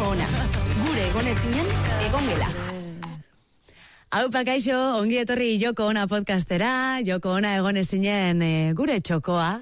ona. Gure egonezinen, egongela. Aupa kaixo, ongi etorri Joko Ona podcastera, Joko Ona egonezinen gure txokoa,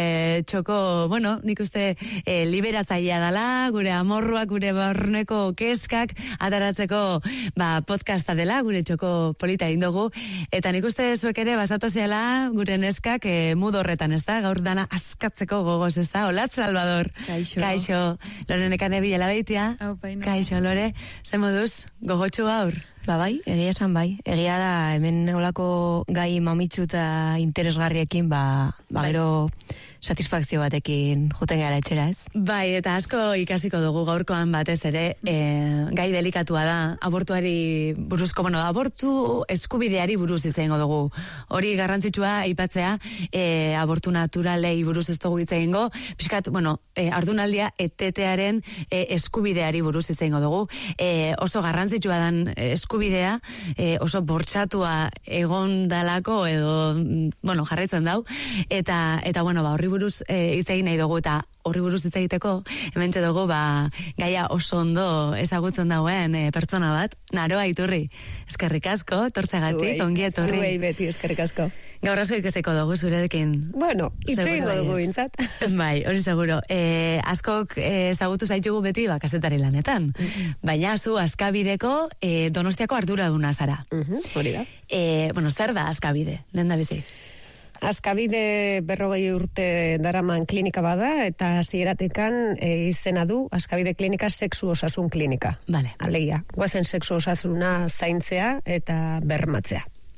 bueno, nik uste liberatzailea dela, gure amorruak, gure barneko keskak ataratzeko podcasta dela, gure txoko polita indogu, eta nik uste zuek ere basatoziala gure neskak mood horretan, ez da, gaur dana askatzeko gogoz, ez da, hola, Salvador. Kaixo, Lore nekane bilela baitia. Kaixo, Lore, ze moduz, gogotxu gaur? Bai, egia esan bai. Egia da, hemen olako gai mamitsu eta interesgarriekin, gero satisfakzio batekin juten gara etxera, ez? Bai, eta asko ikasiko dugu gaurkoan batez ere, gai delikatua da, abortuari buruzko, abortu eskubideari buruz izango dugu. Hori garrantzitsua aipatzea, abortu naturalei buruz ez dugu izango, pixkat, ardunaldia etetearen eskubideari buruz izango dugu. Oso garrantzitsua dan eskubidea, oso bortxatua egon dalako edo, jarraitzen dau, eta horri buruz hitz egin nahi dugu, eta horri buruz hitz egiteko hementxe dugu gaia oso ondo ezagutzen dauen pertsona bat, Naroa Iturri. Eskerrik asko, tortzegatik, ongi etorri. Zuei beti, eskerrik asko. Gaur asko ikasiko dugu zurekin. Bueno, hitz egingo dugu bintzat. Bai, hori seguro. Askok ezagutu zaitugu beti kasetari lanetan. Baina zu Askabideko Donostiako arduraduna zara. Hori da. Zer da Askabide? Lehen da bizi. Askabide 40 urte daraman klinika bada, eta hasieratekan izena du Askabide klinika sexu osasun klinika. Vale. Alegia, goazen sexu osasuna zaintzea eta bermatzea.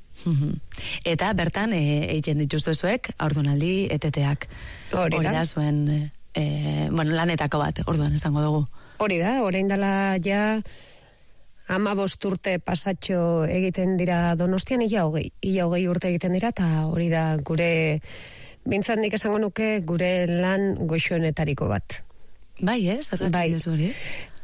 Eta bertan egiten dituzuek haurdunaldi eteteak. Hori da zuen lanetako bat, orduan esango dugu. Hori da, orain dela ja 15 urte pasatxo egiten dira Donostian, ia hogei urte egiten dira, eta hori da gure, bintzat nik esango nuke, gure lan goxoenetariko bat. Bai, zergatik ez hori?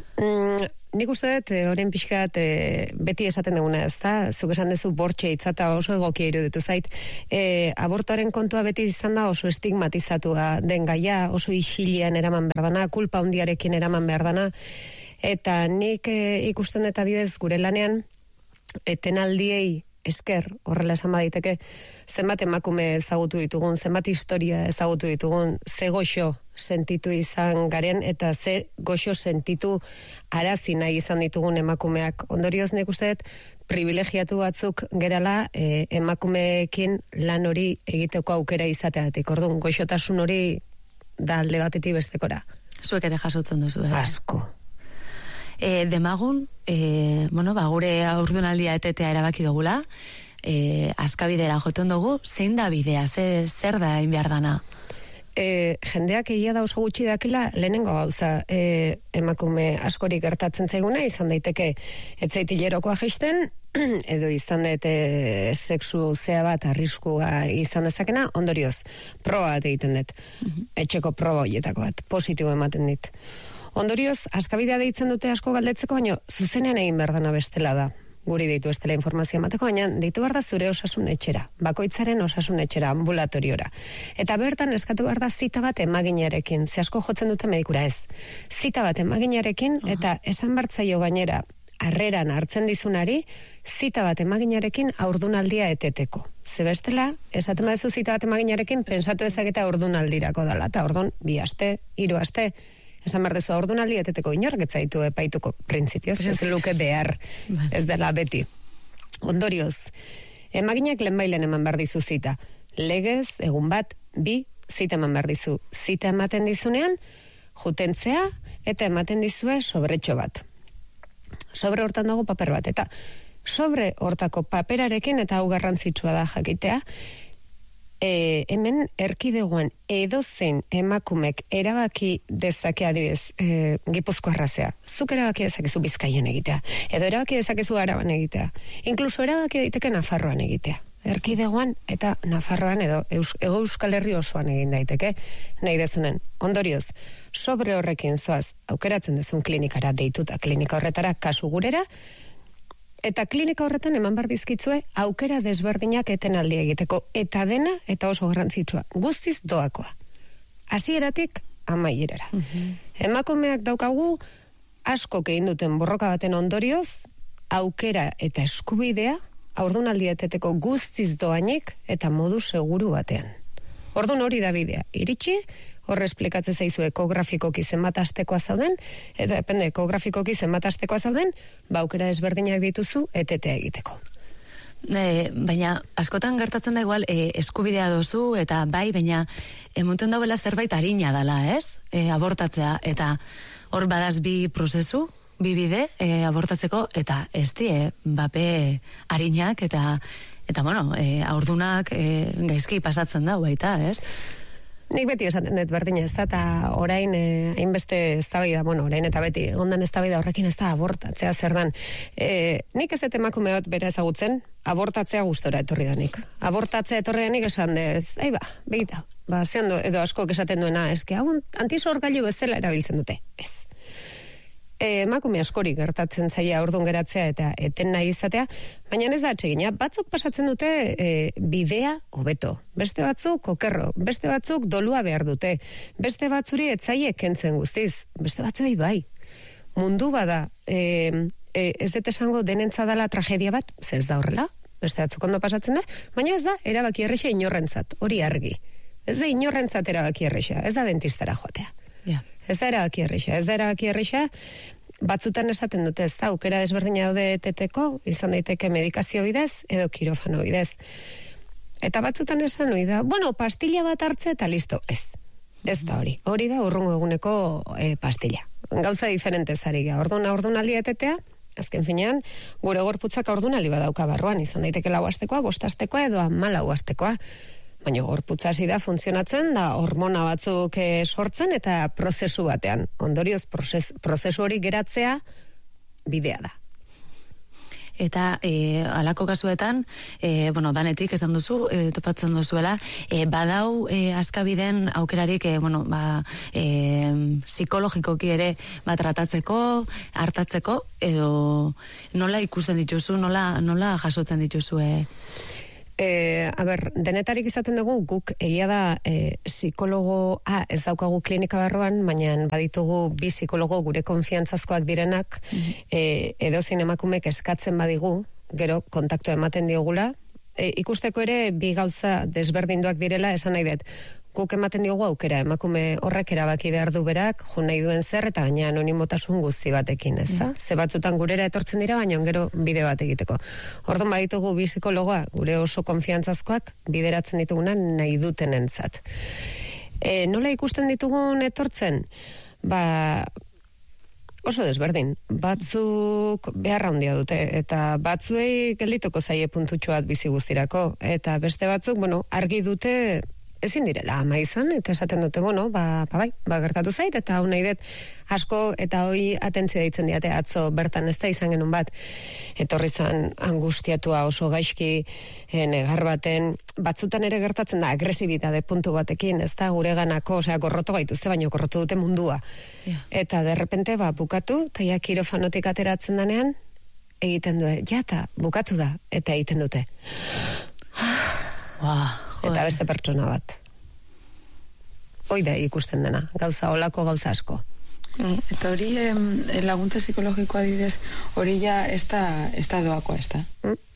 Nik uste dut, orain pixkat, beti esaten duguna, ez da? Zuk esan duzu bortxe itzata oso egokia iruditu zait. Abortoaren kontua beti izan da oso estigmatizatua den gaia, oso isilian eraman berdana, kulpa hundiarekin eraman berdana, eta nik ikusten eta adibidez gure lanean, etenaldiei esker, horrela esan baditeke, zenbat emakume ezagutu ditugun, zenbat historia ezagutu ditugun, ze goxo sentitu izan garen, eta ze goxo sentitu arazi nahi izan ditugun emakumeak. Ondorioz nik uste dut, privilegiatu batzuk gerala emakumeekin lan hori egiteko aukera izateatik. Orduan, goxotasun hori da alde batetik bestekora. Zuek ere jasotzen duzu, Asko. Demagun, gure haurdunaldia etetea erabaki dugula, Askabidera joten dugu, zein da bidea, zer da egin behar dana? Jendeak egia da oso gutxi dakela, lehenengo gauza emakume askori gertatzen zaiguna, izan daiteke etzaitilerokoa jaisten, edo izan daite sexu zea bat arriskua izan dezakena, ondorioz, proba bat egiten dut, etxeko proba horietako bat, positibo ematen dit. Ondorioz, Askabidea deitzen dute asko galdetzeko, baina zuzenean egin behar dana bestela da. Guri deitu estela informazioa emateko, baina deitu behar da zure osasun etxera, bakoitzaren osasun etxera, ambulatoriora. Eta bertan eskatu behar da zita bat emaginarekin, ze asko jotzen dute medikura ez. Zita bat emaginarekin, eta esan bertzaio gainera, harreran hartzen dizunari, zita bat emaginarekin haurdunaldia eteteko. Ze bestela, esaten badezu zita bat emaginarekin, pensatu ezaketa haurdunaldirako dela, eta ordun 2 aste, 3 aste, esan behar dezu haurdunaldi eteteko inork etzaitu epaituko printzipioz, ez luke behar, ez dela beti. Ondorioz, emaginak lehenbailen eman behar dizu zita. Legez, egun bat, 2 zita eman behar dizu. Zita ematen dizunean, jutentzea, eta ematen dizue sobretxo bat. Sobre hortan dago paper bat, eta sobre hortako paperarekin, eta hau garrantzitsua da jakitea, hemen erkidegoan edozein emakumek erabaki dezake adibidez Gipuzkoa zea. Zuk erabaki dezakezu Bizkaian egitea. Edo erabaki dezakezu Araban egitea. Inkluso erabaki daiteke Nafarroan egitea. Erkidegoan eta Nafarroan edo Hego Euskal Herri osoan egin daiteke nahi dezunen. Ondorioz, sobre horrekin zoaz aukeratzen dezun klinikara deituta klinika horretara kasu gurera, eta klinika horretan eman behar dizkitzue aukera desberdinak etenaldi egiteko, eta dena, eta oso garrantzitsua, guztiz doakoa. Hasieratik amaierara. Emakumeak daukagu asko egin duten borroka baten ondorioz, aukera eta eskubidea, haurdunaldi eteteko guztiz doainik eta modu seguru batean. Ordun hori da bidea. Iritsi, horre esplikatzen zaizu ekografikoki zenbat astekoa zauden, eta depende ekografikoki zenbat astekoa zauden, aukera ezberdinak dituzu etetea egiteko. Baina askotan gertatzen da igual eskubidea dozu eta bai, baina emonten dauela zerbait arina dela, ez? Abortatzea, eta hor badaz bi prozesu, bi bide abortatzeko, eta ez die bape arinak eta bueno, haurdunak gaizki pasatzen da baita, ez? Nik beti esaten dut berdina ez da, eta orain hainbeste eztabaida, bueno, orain eta beti ondan eztabaida horrekin ez da abortatzea zer dan. Nik ez dut emakume bat bera ezagutzen, abortatzea gustora etorri danik. Abortatzea etorri danik esan dez, begita, zeondo edo askok esaten duena, eske hau antisorgailu bezala erabiltzen dute, ez. Emakume askori gertatzen zaia haurdun geratzea eta eten nahi izatea, baina ez da atsegina, batzuk pasatzen dute bidea hobeto, beste batzuk okerro, beste batzuk dolua behar dute, beste batzuri etzaie kentzen guztiz, beste batzuei bai. Mundu bada, ez dut esango denentza dela tragedia bat, ez da horrela, beste batzuk ondo pasatzen da, baina ez da erabaki erresa inorrentzat, hori argi. Ez da inorrentzat erabaki erresa, ez da dentistara joatea. Yeah. Ez da erabaki erresa, batzutan esaten dute ez da, aukera desberdina daude eteteko, izan daiteke medikazio bidez, edo kirofano bidez. Eta batzutan esan hori da, bueno, pastilla bat hartze eta listo, ez. Ez da hori. Hori da urrungo eguneko pastilla. Gauza diferente zariga, ordunaldi etetea, azken finean, gure gorputzak ordunaldi badauka barruan, izan daiteke 4 astekoa, 5 astekoa edo 14 astekoa. Baina gorputza hasi da funtzionatzen, da hormona batzuk sortzen eta prozesu batean. Ondorioz, prozesu hori geratzea bidea da. Eta halako kasuetan, danetik esan duzu, topatzen duzuela, badau askabiden aukerarik, psikologikoki ere tratatzeko, hartatzeko, edo nola ikusten dituzu, nola jasotzen dituzue? Denetarik izaten dugu, guk egia da psikologoa ez daukagu klinika barruan, baina baditugu 2 psikologo gure konfiantzazkoak direnak, edozein emakumek eskatzen badigu, gero kontaktu ematen diogula, ikusteko ere 2 gauza desberdinduak direla, esan nahi dut, guk ematen diogu aukera, emakume horrek erabaki behar du berak, jo nahi duen zer, eta gaina anonimotasun guzti batekin, ez da? Ze batzutan gurera etortzen dira, baina gero bide bat egiteko. Orduan baditugu 2 psikologoa, gure oso konfiantzazkoak, bideratzen dituguna nahi duten entzat. Nola ikusten ditugun etortzen? Oso desberdin. Batzuk beharra handia dute, eta batzuei geldituko zaie puntutxo bat bizi guztirako, eta beste batzuk, argi dute ezin direla ama izan, eta esaten dute, gertatu zait, eta hau nahi dut asko, eta hoi atentzia ditzen diate, atzo bertan ez da izan genuen bat, etorri zan angustiatua oso gaizki, negar baten, batzutan ere gertatzen da, agresibitate puntu batekin, ez da gure ganako, gorroto gaituzte, baino gorrotu dute mundua. Yeah. Eta derrepente, bukatu, eta ja kirofanotik ateratzen danean, egiten du, eta bukatu da, eta egiten dute. Eta beste pertsona bat. Hoi da ikusten dena, olako gauza asko. Eta hori laguntza psikologikoa didez, hori ja ez da doakoa, ez da?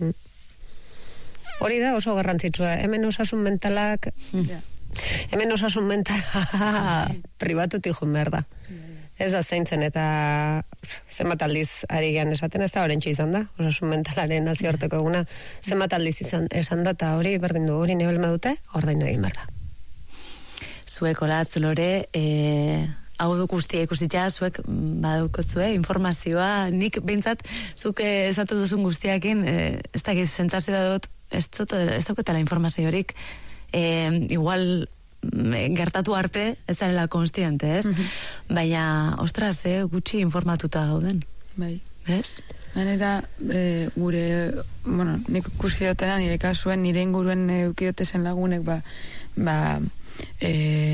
Hori da oso garrantzitsua. Hemen osasun mentalak, hemen osasun mentala pribatutik joan behar da. Ez da zaintzen, eta zenbat aldiz ari gehan esaten, ez da horrentxe izan da, osasun mentalaren nazioarteko eguna, zenbat aldiz esan da, eta hori berdin du, hori nebelme dute, ordaindu egin behar da. Zuek, Olatz, Lore, hau duk guztia ikusitza, zuek badukozue informazioa, nik behintzat, zuk esatu duzun guztiakin, ez dakit zentzazioa dut, ez dauketela informaziorik, igual gertatu arte, ez darela konstiente, ez? Baina, ostras, gutxi informatuta gauden. Bai. Ez? Ganera, gure, nik ikusi dutena, nire kasuen, nire inguruen eukiotezen lagunek,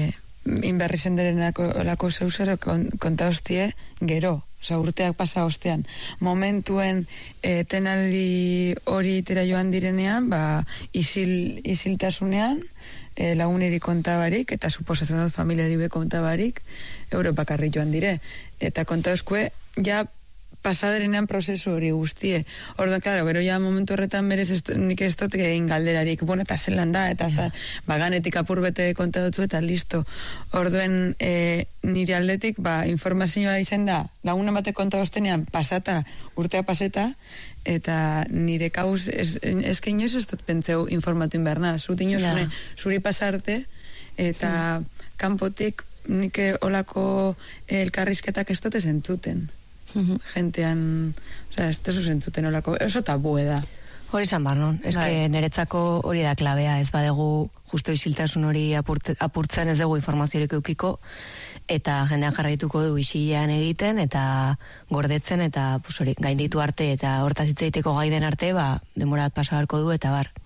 inberri senderenako olako zeusero konta hostie gero, urteak pasa ostean. Momentuen tenaldi hori itera joan direnean, isiltasunean, laguneri kontabarik, eta suposatzen dut familiari be kontabarik, Europakarri joan dire. Eta konta oskue, ja pasaderenean prozesu hori guztie. Orduan, klaro, gero ja momentu horretan berez nik ez dut egin galderarik, bueno, eta zelan da, eta ganetik apurbete konta dutzu, eta listo. Orduen, nire aldetik, informazioa izen da, laguna bate konta ostenean pasata, urtea paseta, eta nire kauz, ezke inoz ez dut pentseu informatuin berna, zut inozune, zuri pasarte, eta kanpotik nike olako elkarrizketak ez dute zentzuten. Jentean, ez tezu zentzuten olako, oso tabue da. Hori esan bar, non? Ez que niretzako hori da klabea, ez badegu justo isiltasun hori apurtzen ez dugu informaziorik eukiko, eta jendean jarraituko du isilean egiten, eta gordetzen, eta hori, gainditu arte, eta hortaz hitzeiteko gai den arte, demorat pasabarko du, eta bar.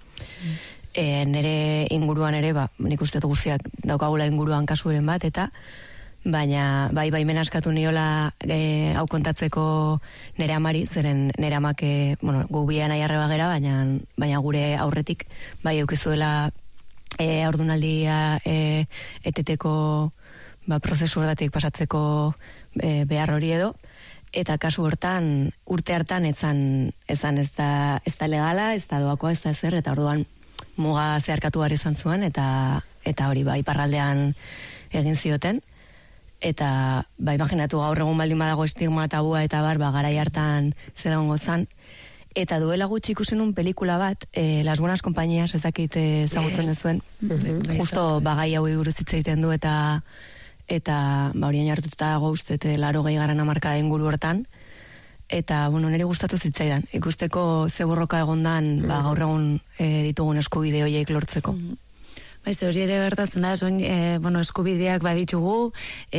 Nere inguruan ere, nik uste guztiak daukagula inguruan kasuren bat, eta baina baimen askatu niola hau kontatzeko nere amari, zeren nere amak gu bian nahi arreba gera, baina gure aurretik eukizuela haurdunaldia eteteko prozesu horretik pasatzeko behar hori edo, eta kasu hortan urte hartan ezan ez da legala, ez da doakoa, ez da ezer, eta orduan muga zeharkatu behar izan zuen, eta hori iparraldean egin zioten. Eta, imaginatu gaur egun baldin badago estigma tabua eta garai hartan zera hongo zan. Eta duela gutxi ikusen un pelikula bat, Las Buenas Compañías, ezakit ezagutzen dezuen. Justo gai hau buruz hitz egiten du, eta horien hartuta dago uste, 80. hamarkada inguru hortan. Eta, niri gustatu zitzaidan. Ikusteko ze borroka egondan, gaur egun ditugun eskubide horiek lortzeko. Baiz, hori ere gertatzen da, eskubideak baditugu,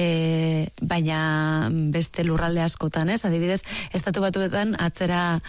baina beste lurralde askotan, ez? Adibidez, estatu batuetan atzera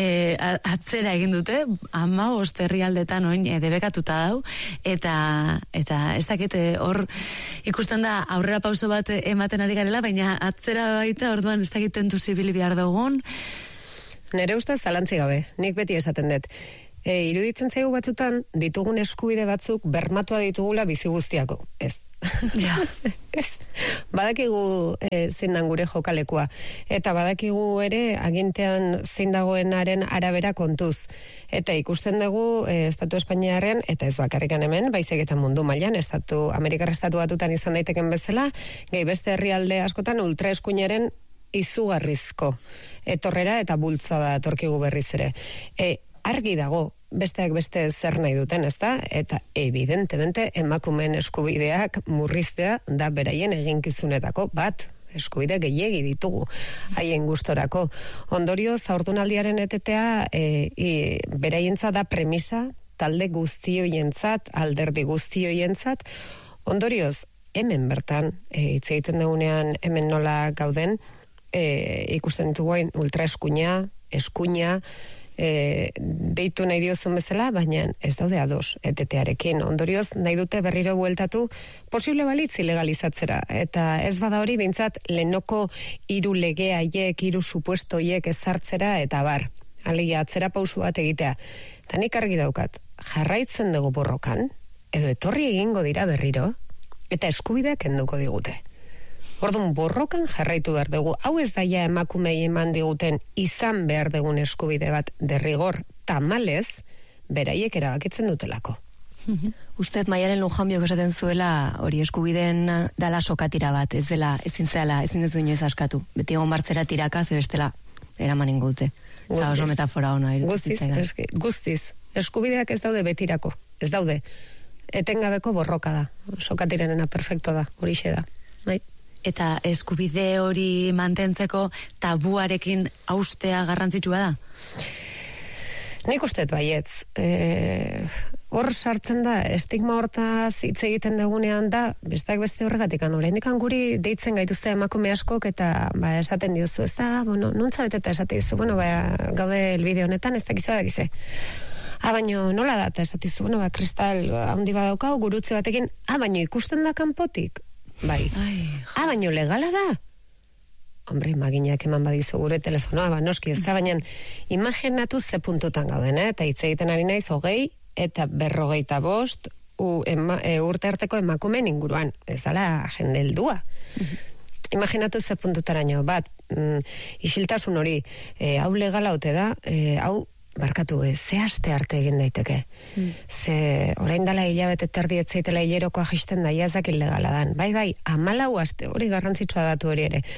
egin dute, 15 herrialdetan oin debekatuta dau, eta ez dakit hor ikusten da aurrera pauso bat ematen ari garela, baina atzera baita, orduan ez dakit tentu zibili behar dugun. Nere ustez zalantzi gabe, nik beti esaten dut. Iruditzen zaigu batzutan ditugun eskubide batzuk bermatua ditugula bizi guztiako. Ez. Ja. Ez. Badakigu zein dan gure jokalekua. Eta badakigu ere agintean zein dagoenaren arabera kontuz. Eta ikusten dugu Estatu Espainiarrean, eta ez bakarrikan hemen, baizik eta mundu mailan, Amerikar Estatu Batutan izan daiteken bezala, gehi beste herrialde askotan ultraeskuinaren izugarrizko etorrera eta bultzada etorkigu berriz ere. Argi dago, besteak beste zer nahi duten, ezta? Eta evidentemente emakumeen eskubideak murriztea da beraien eginkizunetako bat. Eskubide gehiegi ditugu haien gustorako. Ondorioz, haurdunaldiaren etetea beraientza da premisa, talde guztioientzat, alderdi guztioientzat. Ondorioz, hemen bertan, hitz egiten dugunean hemen nola gauden, ikusten ditugu ultraeskuina, eskuina, deitu nahi diozun bezala, baina ez daude ados etetearekin. Ondorioz, nahi dute berriro bueltatu posible balitz ilegalizatzera. Eta ez bada hori, bintzat, lehenoko 3 lege haiek, 3 supuesto haiek ezartzera, eta bar, alegia atzera pausu bat egitea. Eta nik argi daukat, jarraitzen dugu borrokan, edo etorri egingo dira berriro, eta eskubideak kenduko digute. Orduan, borrokan jarraitu behar dugu. Hau ez daia emakumei eman diguten izan behar dugun eskubide bat derrigor tamalez, beraiek erabakitzen dutelako. Usted Maialen Lujanbiok esaten zuela hori eskubideen dala sokatira bat, ezin ez du inoiz askatu. Beti egon bartzera tiraka, ze bestela eraman ingo dute. Eta oso metafora hona. Guztiz. Eskubideak ez daude betirako. Ez daude. Etengabeko borroka da. Sokatirena perfecto da. Horixe da. Bai. Eta eskubide hori mantentzeko tabuarekin haustea garrantzitsua da? Nik uste baietz. Hor sartzen da, estigma hortaz hitz egiten dugunean da, besteak beste horregatik, oraindik guri deitzen gaituzte emakume askok, eta esaten diozu, ez da, nuntza beteta esatizu, gaude elbide honetan, ez dakizu badakize. Baina nola da, eta esatizu, kristal handi badaukau, gurutze batekin, baina ikusten da kanpotik, Bai. Baino legala da? Hombre, maginak eman badizu gure telefonoa, noski ez da, baina imaginatu ze puntutan gauden, eta hitz egiten ari naiz 20 eta 45 urte arteko emakumeen inguruan, ez dala jende heldua. Imaginatu ze puntutaraino, bat, isiltasun hori, hau legala ote da, hau barkatu, ze aste arte egin daiteke. Ze orain dala hilabete terdi etzaitela hilerokoa jisten da, iazak ilegala dan. Bai, 14 aste, hori garrantzitsua datu hori ere.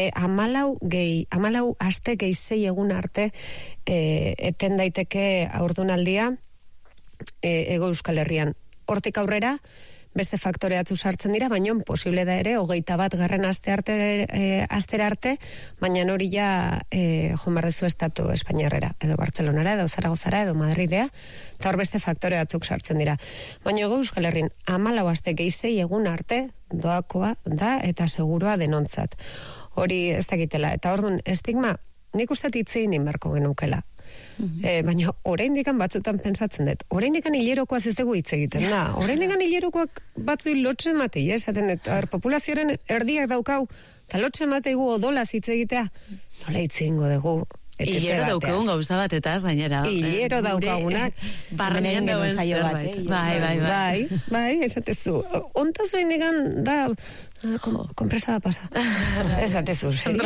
14 aste gehi 6 egun arte eten daiteke haurdunaldia Hego Euskal Herrian. Hortik aurrera, beste faktore atzu sartzen dira, baina posible da ere, 21 astera arte, baina hori ja jomarrezu estatu Espainiarrera, edo Bartzelonara, edo Zaragozara, edo Madridea, eta hor beste faktore atzuk sartzen dira. Baina Euskal Herrin, 14 aste gehi 6 egun arte doakoa da, eta segurua denontzat. Hori ez dakitela, eta orduan estigma, nik uste hitzein inberko genukela. Baina oraindikan batzutan pentsatzen dut, oraindikan hilerokoaz ez dugu hitz egiten da, oraindikan hilerokoak batzui lotzen matei, esaten dut, populazioaren erdiak daukau, eta lotzen matei gu odolaz hitz egitea, nola hitz egingo dugu. Hilero daukagun gauza bat eta ez gainera. Hilero daukagunak. Barnean dauen zerbait. Bai, esatezu. Ontazu indigan da kompresa da pasa. Esatezu, serio?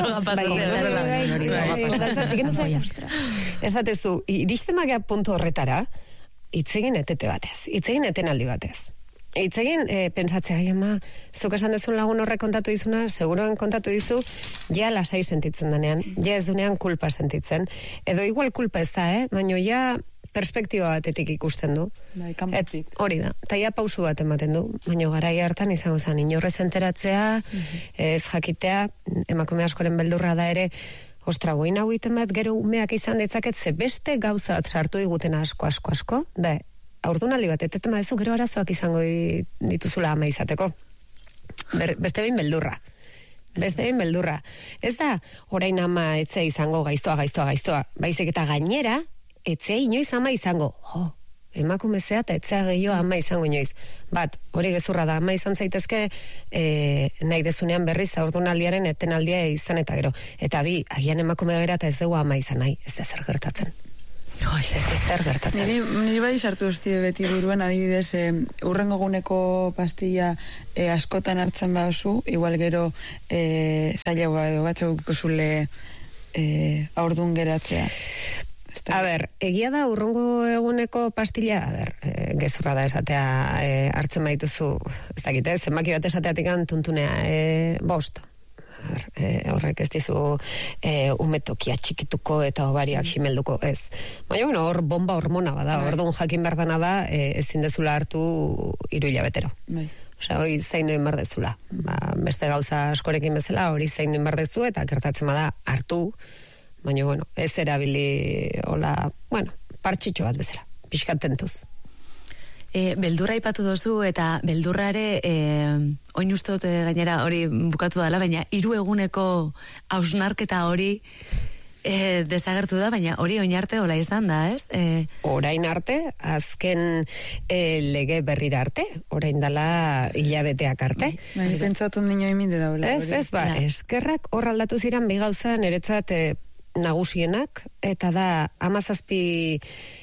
Esatezu, iristen magea puntu horretara, itzegin etete batez, itzegin etenaldi batez. Itzegin, pentsatzea, ama, zuk esan dezun lagun horrek kontatu dizuna, seguroen kontatu dizu, ja lasai sentitzen denean, ja ez dunean kulpa sentitzen. Edo igual kulpa ez da, baina ja perspektiba batetik ikusten du. Bai, kanpotik. Hori da, eta ja pausu bat ematen du, baina garai hartan izango zen, inorrez enteratzea, ez jakitea, emakume askoren beldurra da ere, ostra, boina huiten bat, gero umeak izan ditzaket, ze beste gauza sartu diguten asko, da, haurdunaldi bat, eteten badezu, gero arazoak izango dituzula ama izateko. Beste behin beldurra. Ez da, orain ama etzea izango gaiztoa. Baizik eta gainera, etzea inoiz ama izango. Emakume zea eta etzea gehiago ama izango inoiz. Bat, hori gezurra da, ama izan zaitezke nahi dezunean berriz haurdunaldiaren etenaldia izan eta gero. Eta bi, agian emakume gera eta ez dugu ama izan nahi, ez da zer gertatzen. Zer gertatzen. Niri bai sartu hostie beti buruan, adibidez, urrengo guneko pastilla askotan hartzen baduzu, igual gero zailagoa edo batzuk zule haurdun geratzea. A ber, egia da urrengo eguneko pastilla, gezurra da esatea hartzen baituzu, ez dakite, zenbaki bat esateatik tuntunea, 5. Horrek ez dizu umetokia txikituko eta obariak ximelduko, ez. Baina, hor bomba hormona bada, orduan jakin berdana da, ezin dezula hartu 3 hilabetero. Osea, hori zaindu inbar dezula. Beste gauza askorekin bezala, hori zaindu inbar dezu eta gertatzen bada hartu, baina, ez erabili, partxitxo bat bezala, pixkat tentuz. Beldurra ipatu dozu eta beldurrare oin uste dut gainera hori bukatu dala, baina 3 eguneko hausnarketa hori desagertu da, baina hori oin arte hola izan da, ez? Orain arte, azken lege berrira arte, orain dala hilabeteak arte. Pentsatu nino eminde daula. Ez, eskerrak hor aldatu ziren bi gauza niretzat nagusienak, eta da 17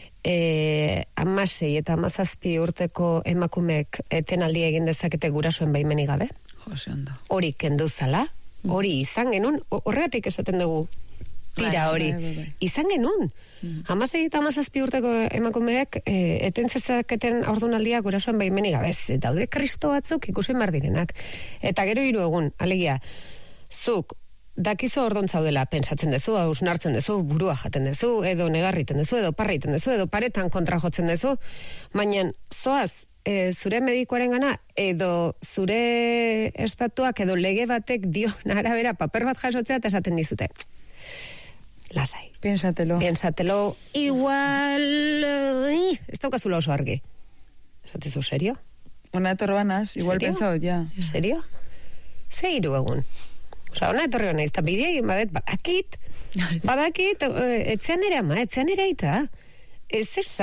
16 eta 17 urteko emakumeek etenaldia egin dezakete gurasoen baimenik gabe. Hori kendu zala, hori izan genuen, horregatik esaten dugu tira hori. Izan genuen. 16 eta 17 urteko emakumeek eten zezaketen haurdunaldia gurasoen baimenik gabe. Daude kristo batzuk ikusi behar direnak. Eta gero 3 egun, alegia, zuk dakizu ordon zaudela, pentsatzen dezu, hausnartzen dezu, burua jaten dezu, edo negarriten dezu, edo parriten dezu, edo paretan kontra jotzen dezu, baina zoaz, zure medikoaren gana, edo zure estatuak, edo lege batek dio arabera paper bat jasotzea eta esaten dizute. Lasai. Piénsatelo, igual, ez daukazula oso argi. Esatezu, serio? Ona etorbanaz, igual pentsau, ja. Serio? Ze 3 egun? Osa, ona etorri hona izta bidea egin badakit, etzean ere ama, etzean ere aita, ez esan,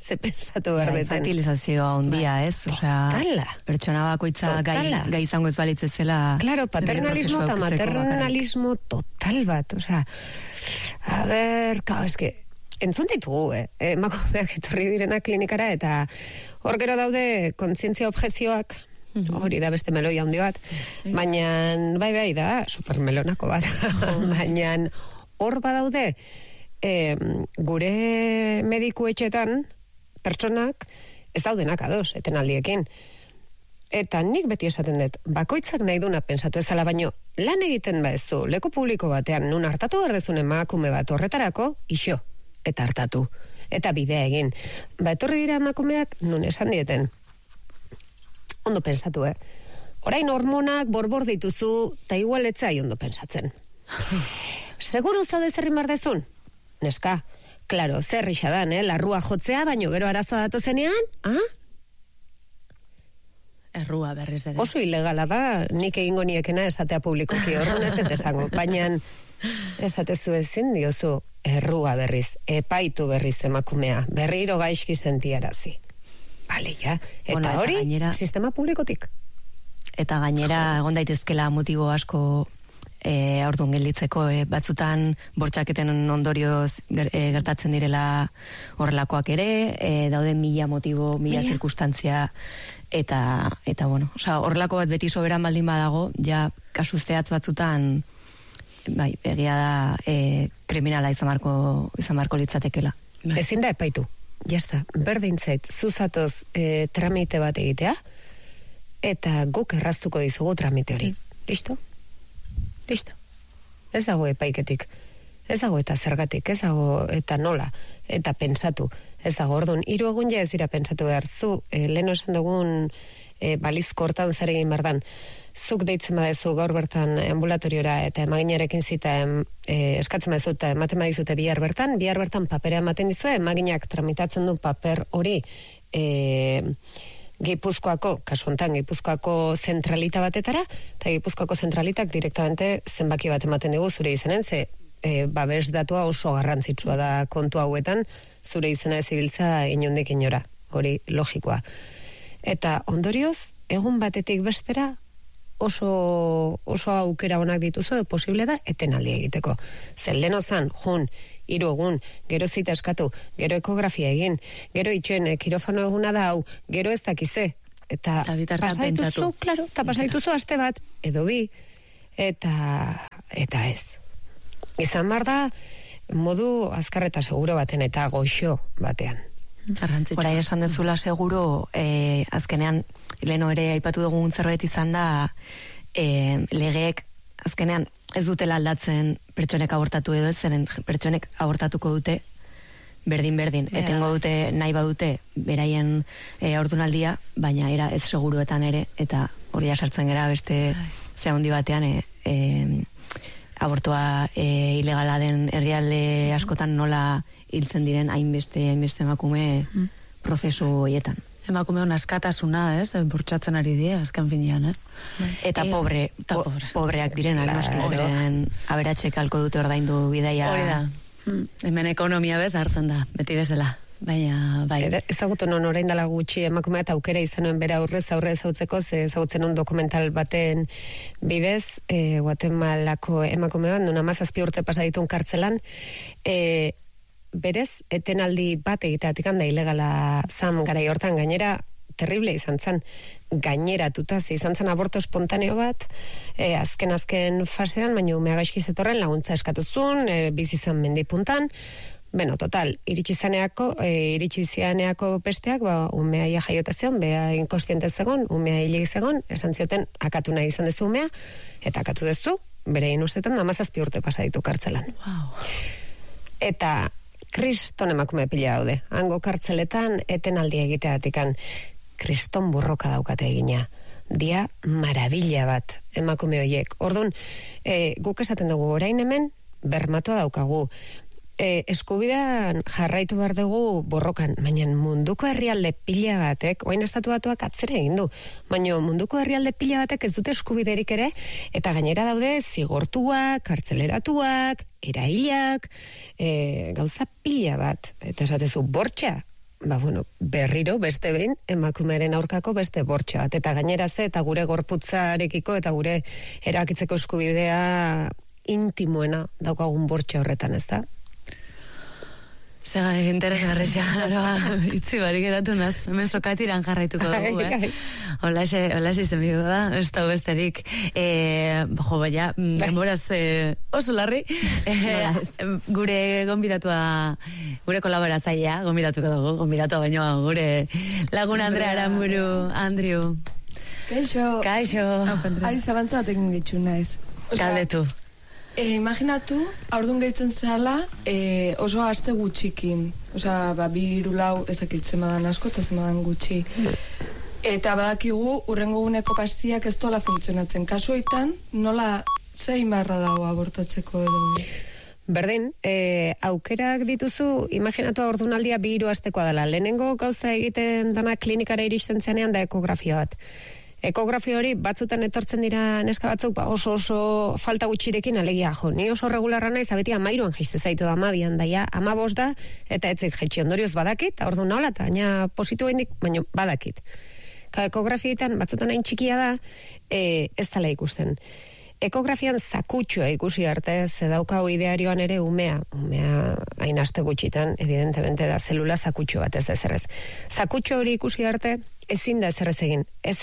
ze pensatu behar deten. Infantilizazioa ondia, ez? Totala. Pertsona bakoitza gai izango ez balitzu ezela. Claro, paternalismo eta maternalismo total bat, a ber, entzun ditugu, emakumeak etorri direna klinikara, eta hor gero daude kontzientzia objezioak, hori da beste meloi handi bat, baina, bai, da, supermelonako bat, baina hor badaude, gure mediku etxetan, pertsonak, ez daudenak ados, etenaldiekin. Eta nik beti esaten dut, bakoitzak nahi duna pensatu ezala, baino lan egiten baezu, leku publiko batean, nun hartatu behar dezun emakume bat horretarako, iso, eta hartatu, eta bidea egin. Etorri dira emakumeak, nun esan dieten, ondo pensatu, orain hormonak borbor dituzu, eta igual etzai ondo pensatzen. Seguru zaude zerri mardezun? Neska, klaro, zer ixadan, larrua jotzea, baino gero arazoa datozenean, Errua berriz ere. Oso ilegala da, nik egingo niekena esatea publikoki, horren ez esango, baina esatezu ezin diozu errua berriz, epaitu berriz emakumea, berriro gaizki sentiarazi. Bale, ja, eta hori, sistema publikotik. Eta gainera, egon daitezkela motibo asko aurdun gelditzeko, batzutan bortxaketen ondorioz gertatzen direla horrelakoak ere, dauden mila motibo, mila zirkustantzia, eta bueno, horrelako bat beti soberan baldin badago, ja kasu zehatz batzutan, bai, egia da kriminala izan marko litzatekela. Ezin da epaitu, jazta, berdin zait, zuzatoz tramite bat egitea, eta guk erraztuko dizugu tramite hori. Listo? Ez dago epaiketik, ez dago eta zergatik, ez dago eta nola, eta pensatu, ez dago orduan, 3 egun ja ez dira pensatu behar, zu, leheno esan dugun balizko hortan zer egin berdan, zuk deitzen badezu gaur bertan ambulatoriora eta emaginarekin zita eskatzen badezu eta ematen badizute bihar bertan papera ematen dizue, emaginak tramitatzen du paper hori Gipuzkoako, kasu hontan Gipuzkoako zentralita batetara, eta Gipuzkoako zentralitak direktamente zenbaki bat ematen digu zure izanen, ze babes datua oso garrantzitsua da kontu hauetan, zure izena ez ibiltza inondik inora, hori logikoa. Eta ondorioz, egun batetik bestera, oso aukera onak dituzu, edo posible da, etenaldi egiteko. Zer lehen ozan, 3 egun, gero zita eskatu, gero ekografia egin, gero itxoen kirofano eguna da hau, gero ez dakize. Eta pasaituzu, klaro, eta pasaituzu aste bat, edo bi, eta ez. Izan bar da, modu azkar eta seguro baten, eta goxo batean. Horai esan dezula seguro, azkenean, leheno ere aipatu dugun zerbait izan da, legeek, azkenean, ez dutela aldatzen pertsonek abortatu edo ez, zeren pertsonek abortatuko dute berdin, etengo dute nahi badute beraien haurdunaldia, baina era ez seguruetan ere, eta hori sartzen gera beste ze handi batean abortua ilegala den herrialde askotan nola hiltzen diren hainbeste emakume prozesu horietan. Emakume hon askatasuna, ez? Bortxatzen ari die, azken finean, ez? Eta pobreak direnak, noski ziren, aberatxek alko dute ordaindu bidaia. Hori da. Hemen ekonomia bez hartzen da, beti bezala. Baina, bai. Ezagutu non orain dela gutxi emakumea eta aukera izanuen bera aurre ezautzeko, ezagutzen un dokumental baten bidez, Guatemalako emakumea, nun 17 urte pasa ditun kartzelan, berez, etenaldi bat egiteatik handa ilegala zan garai hortan, gainera terrible izan zen, gaineratuta izan zen aborto espontaneo bat, azken fasean, baina umea gaizki zetorren laguntza eskatuzun, bizizan mendipuntan, beno, total, iritsi zianeako besteak, umea ia jaiotazion, bea inkostiente zegon, umea hilik zegon, esan zioten, akatu nahi izan dezu umea, eta akatu dezu, bere inustetan, 17 urte pasa ditu kartzelan. Wow. Eta kriston emakume pila daude. Hango kartzeletan etenaldi egiteatikan kriston borroka daukate egina. Dia marabila bat emakume horiek. Orduan, guk esaten dugu orain hemen bermatua daukagu. Eskubidean jarraitu behar dugu borrokan, baina munduko herrialde pila batek, oain estatu batuak atzera egin du, baina munduko herrialde pila batek ez dute eskubiderik ere, eta gainera daude zigortuak, kartzeleratuak, erailak, gauza pila bat, eta esatezu bortxa, berriro beste behin emakumearen aurkako beste bortxa bat. Eta gainera eta gure gorputzarekiko eta gure erakitzeko eskubidea intimoena daukagun bortxa horretan, ez da? Zega, interesgarreza, itzi barik eratu naz, hemen sokatiran jarraituko dugu, Olaxe zenbidu da, ez da besterik, baina, denboraz oso larri, gure gonbidatua, gure kolaboratzailea, gonbidatuko dugu, gonbidatua baino gure lagun Andrea Aramburu, Andrew. Kaixo. Ari zabantzatek gitzu naiz. Galdetu. Imaginatu, aurdun gehitzen zela, oso aste gutxikin. Osea, 2-3 ezakitzen badan asko, eta zemadan gutxi. Eta badakigu, urrengo guneko pastiak ez dola funtzionatzen. Kasuetan, nola zein barra dago abortatzeko edo? Berdin, aukerak dituzu, imaginatu aurdunaldia 2 astekoa dela. Lehenengo gauza egiten dana klinikara iristen zenean da ekografia bat. Ekografia hori batzutan etortzen dira neska batzuk oso falta gutxirekin alegia ni oso regularra naiz, beti 13an jaiste zaitu da 12an daia 15 da eta ez zait jaitsi ondorioz badakit, ordu nola eta baina positu hendik, baina badakit. Ekografietan batzutan hain txikia da, ez dela ikusten. Ekografian zakutxoa ikusi arte, ze daukau idearioan ere umea hain aste gutxitan, evidentemente da zelula zakutxo bat ez ezerrez. Zakutxo hori ikusi arte, ezin da ezerrez egin. Ez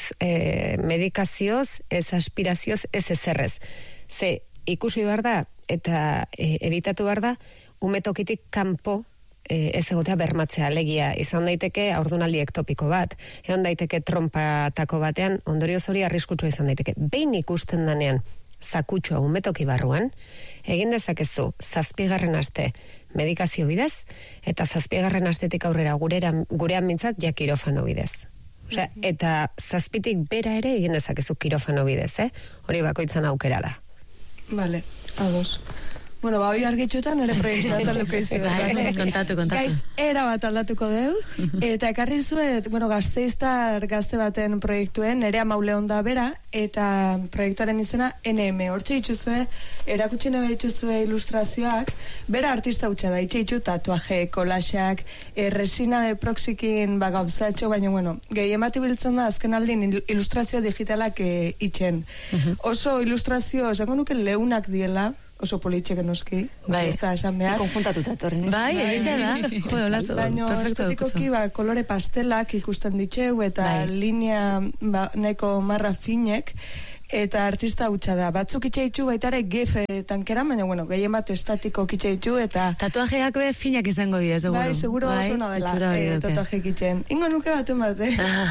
medikazioz, ez aspirazioz, ez ezerrez. Ze ikusi behar da, eta editatu behar da, umetokitik kanpo ez egotea bermatzea, alegia izan daiteke aurdunaldi ektopiko bat, egon daiteke trompatako batean, ondorioz hori arriskutsua izan daiteke. Behin ikusten danean, zakutxoa umetoki barruan, egin dezakezu 7. aste medikazio bidez, eta 7. astetik aurrera gurean mintzat ja kirofano bidez. Osea, eta 7tik bera ere egin dezakezu kirofano bidez, hori bakoitzan aukera da. Vale, ados. Bueno, hoi argitxutan ere proiektua azalduko izu. Kontatu. Gaiz, era bat aldatuko deu, eta ekarri zuet, Gasteiztar gazte baten proiektuen, Nerea Mauleon da bera, eta proiektuaren izena NM. Hortxe itxuzue, erakutsi nebe itxuzue ilustrazioak, bera artista hutsa da, itxu tatuaje, kolaxak, resina de proxikin gauzatxo, baina, gehien bat ibiltzen da, azken aldin ilustrazio digitalak itxen. Oso ilustrazio, esango nuke leunak diela, oso politxek enoski, ez da esan behar. Konjuntatuta torren. Bai, egisa da. Baina, estetikoki, kolore pastelak ikusten ditxeu, eta linea nahiko marra finek, eta artista hutsa da. Batzuk itxeitxu baitare gefe tankera, baina, gehien bat estatiko itxeitxu, eta... Tatuajeak be finak izango dira, seguro. Bai, seguro oso nadela, tatuajeak itxen. Ingo nuke baten bat,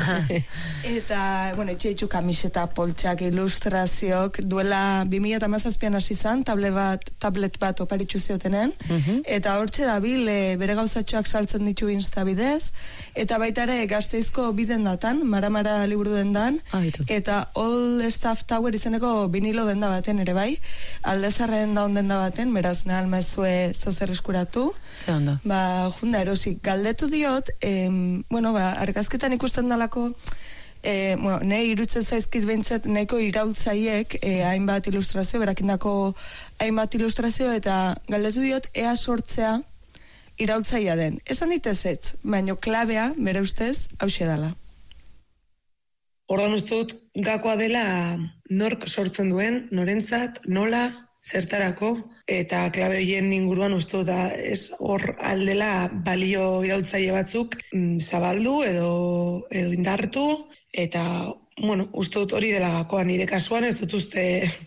Eta, itxeitxu kamiseta, poltsak, ilustrazioak, duela 2017an hasi zan, tablet bat oparitxu ziotenen, eta hortxe da bere gauzatxoak saltzen ditu Insta bidez, eta baitare Gasteizko biden datan, Mara liburu dendan, eta All Staff Tower izeneko vinilo denda baten ere bai, Aldezarren daun denda baten, beraz nahal maizue zozer eskuratu. Ze ondo. Junda erosik, galdetu diot, argazketan ikusten dalako, nahi irutzen zaizkit behintzat nahiko iraultzaiek hainbat ilustrazio, berakindako hainbat ilustrazio, eta galdetu diot ea sortzea iraultzaia den. Esan ditez ez, baina klabea, bere ustez, hauxe dala. Ordan uste dut gakoa dela nork sortzen duen, norentzat, nola, zertarako, eta klabe horien inguruan uste dut hor aldela balio iraultzaile batzuk zabaldu edo indartu, eta, uste dut hori dela gakoa. Nire kasuan ez dut uste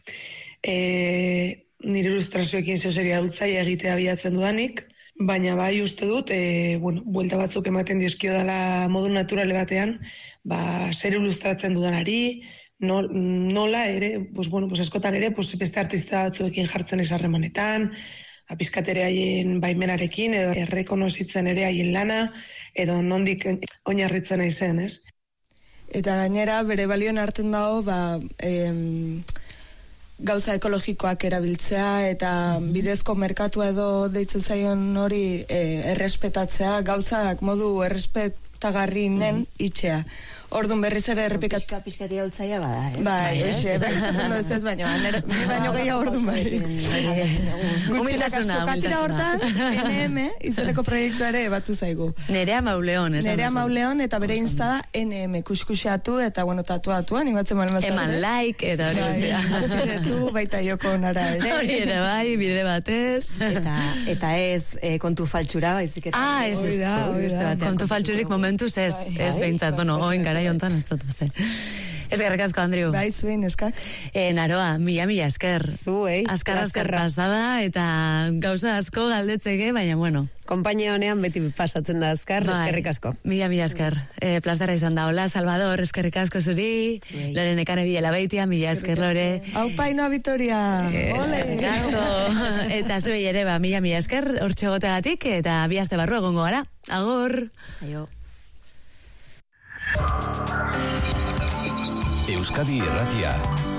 nire ilustrazioekin zeozer iraultzaile egitea bilatzen dudanik, baina bai uste dut, buelta batzuk ematen dizkio dela modu naturale batean, zer ilustratzen dudanari, nola ere, askotan ere, beste artista batzuekin jartzen esarremanetan, pizkatere haien baimenarekin, edo errekonozitzen ere haien lana, edo nondik oinarritzen aizen, ez? Eta gainera, bere balioan hartzen dago, gauza ekologikoak erabiltzea, eta bidezko merkatu edo deitzen zaion hori errespetatzea, gauzak modu errespetagarrinen itxea. Orduan berriz ere errepikatu. Pizkat iraultzaia bada, Bai, esaten dut ez baino, ni baino gehiago orduan bai. Humiltasuna. Sokatira hortan, NM, izeneko proiektuare batu zaigu. Nerea Mauleon, ez da. Nerea Mauleon, eta bere insta da NM, kuskuxeatu eta, bueno, tatuatu, animatzen malen mazta. Eman like, eta hori guztia. Bidetu, baita joko nara ere. Hori ere bai, bide batez. Eta ez kontu faltsura, baizik eta. Ez. Kontu faltsurik momentuz ez behintzat. Bueno, oin gara jontan ez dut uste. Eskerrik asko, Andriu. Bai, zuen, eskak. Naroa, mila esker. Zuei. Askar pasada, eta gauza asko galdetzeke, baina bueno. Konpainia honean beti pasatzen da azkar, eskerrik asko. Mila esker. Plazara izan da, hola, Salvador, eskerrik asko zuri. Lore nekane bidela baitia, mila esker, Lore. Aupa, Inoa Vitoria. Eskerrik asko. Eta zuei ere, mila esker, hortxe gotegatik, eta bi aste barru egongo gara. Agur. Aio. Euskadi Irratia.